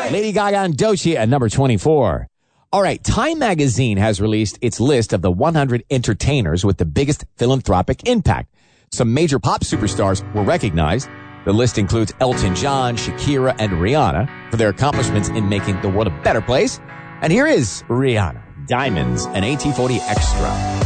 Lady Gaga and Doechii at number 24. All right, Time Magazine has released its list of the 100 entertainers with the biggest philanthropic impact. Some major pop superstars were recognized. The list includes Elton John, Shakira, and Rihanna for their accomplishments in making the world a better place. And here is Rihanna, Diamonds, and AT40 Extra.